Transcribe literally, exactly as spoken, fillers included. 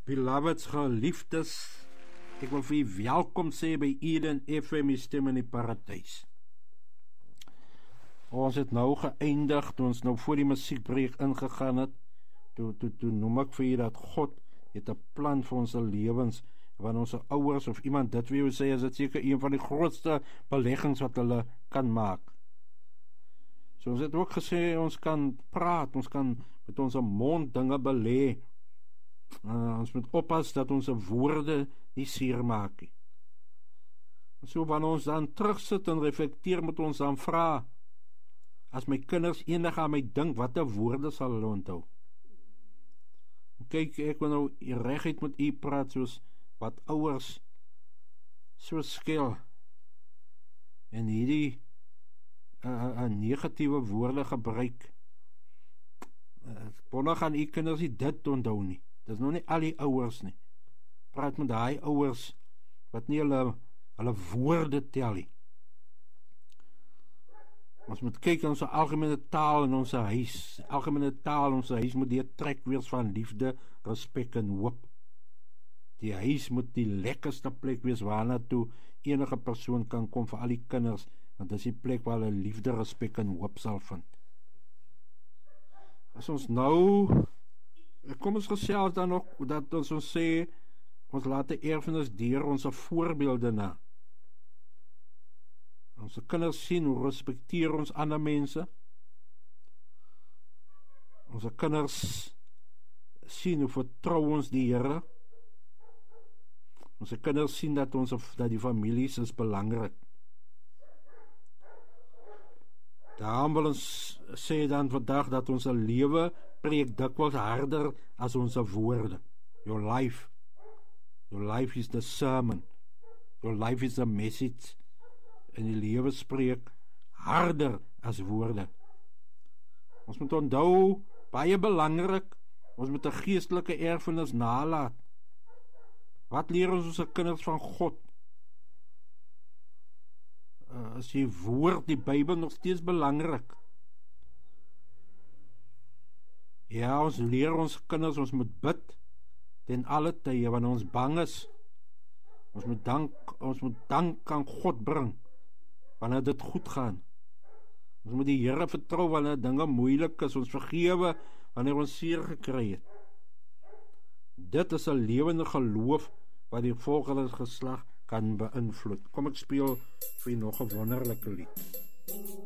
Beloveds, geliefdes, ek wil vir u welkom sê by Eden F M, die stem in die paradys. Ons het nou geëindig, toe ons nou voor die musiekbreek ingegaan het, toe, toe, toe noem ek vir u dat God het 'n plan vir ons lewens, wanneer ons ouers of iemand dit wil sê, is dit seker een van die grootste beleggings wat hulle kan maak. So ons het ook gesê, ons kan praat, ons kan met ons mond dinge belê. Uh, ons moet oppas dat ons woorde nie seer maak nie. So wanneer ons dan terugsit en reflekteer, moet ons dan vra, as my kinders enig aan my dink, watter woorde sal hulle onthou? Kyk, ek wil nou reguit met u praat, soos wat ouers so skel en hierdie uh, uh, negatiewe woorde gebruik. Uh, Bonne gaan u kinders nie dit onthou nie. Dis nou nie al die ouers nie. Praat met daai ouers wat nie hulle, hulle woorde tel nie. Ons moet kyk aan ons algemene taal in ons huis. Algemene taal in ons huis moet die trek wees van liefde, respek en hoop. Die huis moet die lekkerste plek wees waarna toe enige persoon kan kom vir al die kinders, want dis die plek waar hulle liefde, respek en hoop sal vind. As ons nou kom ons gesels dan nog, dat ons ons sê, ons laat die erfenis deur ons voorbeelde na. Ons kinders sien hoe respekteer ons ander mense. Ons kinders sien hoe vertrou ons die Here. Ons kinders sien dat ons dat die families is belangrik. Daarom wil ons sê dan vandag dat ons lewe preek dikwels harder as ons woorde. Your life, your life is the sermon. Your life is the message. En die lewe spreek harder as woorde. Ons moet onthou, baie belangrik, ons moet 'n geestelike erfenis nalaat. Wat leer ons ons kinders van God? Uh, is die woord, die Bybel nog steeds belangrik? Ja, ons leer ons kinders, ons moet bid ten alle tye, wanneer ons bang is. Ons moet dank, ons moet dank aan God bring, wanneer dit goed gaan. Ons moet die Here vertrou wanneer dinge moeilik is, ons vergewe wanneer ons seer gekry het. Dit is 'n lewende geloof wat die volgende geslag kan beïnvloed. Kom ek speel vir nog 'n wonderlike lied.